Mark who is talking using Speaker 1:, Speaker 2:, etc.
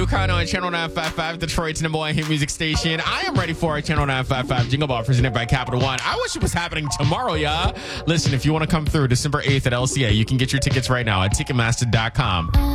Speaker 1: Lucano on Channel 955, Detroit's number one hit music station. I am ready for our Channel 955 Jingle Ball presented by Capital One. I wish it was happening tomorrow, y'all. Listen, if you want to come through December 8th at LCA, you can get your tickets right now at Ticketmaster.com.